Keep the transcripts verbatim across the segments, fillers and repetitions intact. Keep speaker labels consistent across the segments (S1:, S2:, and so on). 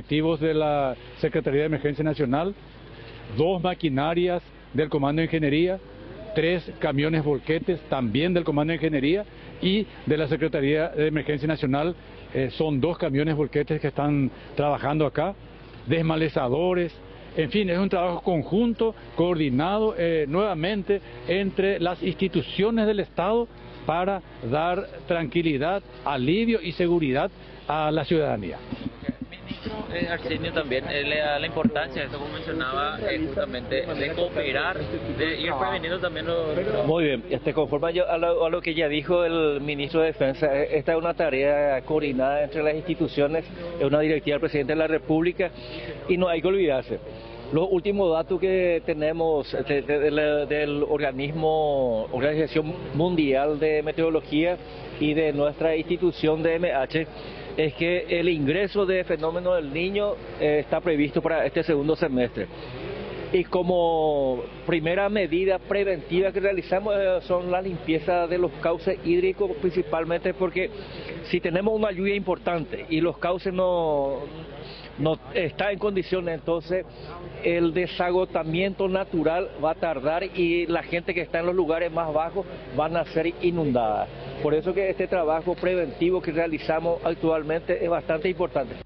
S1: efectivos de la Secretaría de Emergencia Nacional, dos maquinarias del Comando de Ingeniería, tres camiones volquetes también del Comando de Ingeniería y de la Secretaría de Emergencia Nacional, eh, son dos camiones volquetes que están trabajando acá, desmalezadores. En fin, es un trabajo conjunto, coordinado eh, nuevamente entre las instituciones del Estado para dar tranquilidad, alivio y seguridad a la ciudadanía.
S2: Ministro eh, Arsenio también eh, le da la importancia, esto como mencionaba, eh, justamente de cooperar, de ir preveniendo también los...
S3: Muy bien, este, conforme yo, a, lo, a lo que ya dijo el ministro de Defensa, esta es una tarea coordinada entre las instituciones, es una directiva del presidente de la República y no hay que olvidarse. Los últimos datos que tenemos de, de, de la, del organismo, Organización Mundial de Meteorología y de nuestra institución de M H, es que el ingreso de fenómeno del Niño eh, está previsto para este segundo semestre. Y como primera medida preventiva que realizamos eh, son la limpieza de los cauces hídricos, principalmente porque si tenemos una lluvia importante y los cauces no... no está en condiciones, entonces el desagotamiento natural va a tardar y la gente que está en los lugares más bajos van a ser inundadas. Por eso que este trabajo preventivo que realizamos actualmente es bastante importante.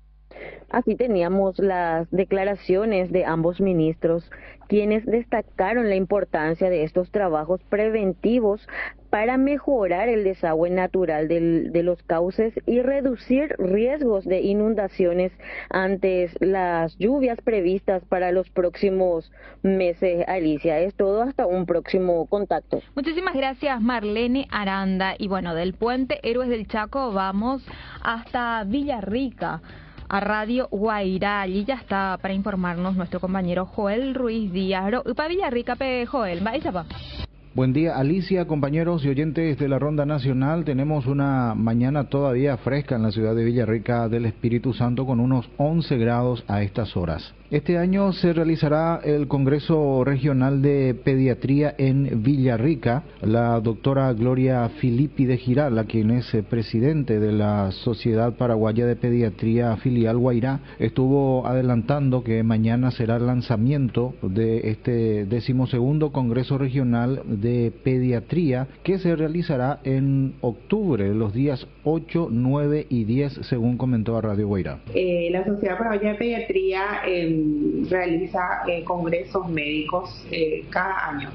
S4: Así teníamos las declaraciones de ambos ministros, quienes destacaron la importancia de estos trabajos preventivos para mejorar el desagüe natural del, de los cauces y reducir riesgos de inundaciones ante las lluvias previstas para los próximos meses. Alicia, es todo, hasta un próximo contacto.
S5: Muchísimas gracias, Marlene Aranda. Y bueno, del puente Héroes del Chaco vamos hasta Villarrica, a Radio Guairá. Allí ya está para informarnos nuestro compañero Joel Ruiz Díaz. Para Villarrica, pe Joel, vaya pa.
S6: Buen día, Alicia, compañeros y oyentes de la Ronda Nacional. Tenemos una mañana todavía fresca en la ciudad de Villarrica del Espíritu Santo con unos once grados a estas horas. Este año se realizará el Congreso Regional de Pediatría en Villarrica. La doctora Gloria Filippi de Girala, quien es presidente de la Sociedad Paraguaya de Pediatría Filial Guairá, estuvo adelantando que mañana será el lanzamiento de este decimosegundo Congreso Regional de Pediatría, que se realizará en octubre, los días ocho, nueve y diez, según comentó a Radio Guairá.
S7: Eh, la Sociedad Paraguaya de Pediatría eh, realiza eh, congresos médicos eh, cada año.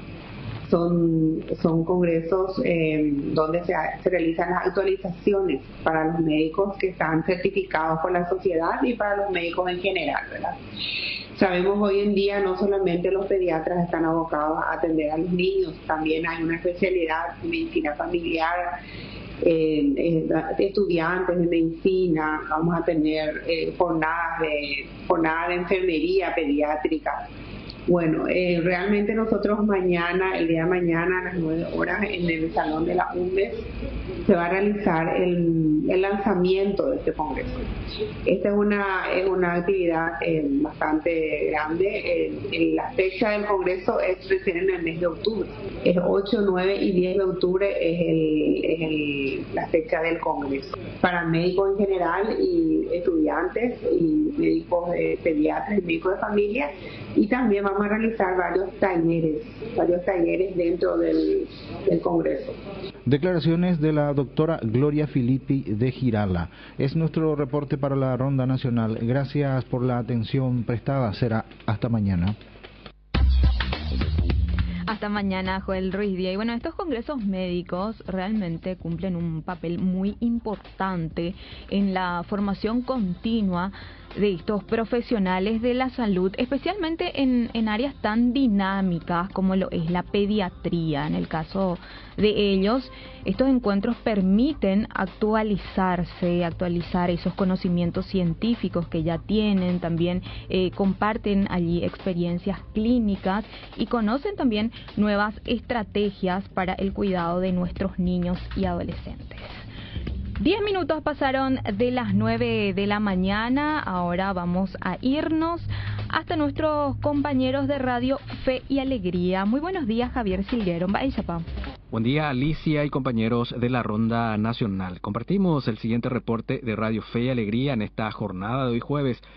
S7: Son, son congresos eh, donde se, se realizan las actualizaciones para los médicos que están certificados por la sociedad y para los médicos en general, ¿verdad? Sabemos hoy en día no solamente los pediatras están abocados a atender a los niños, también hay una especialidad de medicina familiar, eh, eh, estudiantes de medicina, vamos a tener eh, jornadas de, jornada de enfermería pediátrica. Bueno, eh, realmente nosotros mañana, el día de mañana a las nueve horas en el Salón de la U M B E S se va a realizar el, el lanzamiento de este congreso. Esta es una, es una actividad eh, bastante grande. Eh, la fecha del congreso es recién en el mes de octubre. Es ocho, nueve y diez de octubre es, el, es el, la fecha del congreso. Para médicos en general y estudiantes y médicos de pediatras y médicos de familia, y también vamos a realizar varios talleres, varios talleres dentro del, del Congreso.
S6: Declaraciones de la doctora Gloria Filippi de Girala. Es nuestro reporte para la Ronda Nacional. Gracias por la atención prestada. Será hasta mañana.
S5: Hasta mañana, Joel Ruiz Díaz. Y bueno, estos congresos médicos realmente cumplen un papel muy importante en la formación continua de estos profesionales de la salud, especialmente en, en áreas tan dinámicas como lo es la pediatría. En el caso de ellos, estos encuentros permiten actualizarse, actualizar esos conocimientos científicos que ya tienen, también eh, comparten allí experiencias clínicas y conocen también nuevas estrategias para el cuidado de nuestros niños y adolescentes. Diez minutos pasaron de las nueve de la mañana, ahora vamos a irnos hasta nuestros compañeros de Radio Fe y Alegría. Muy buenos días, Javier Silguero.
S8: Buen día, Alicia y compañeros de la Ronda Nacional. Compartimos el siguiente reporte de Radio Fe y Alegría en esta jornada de hoy jueves.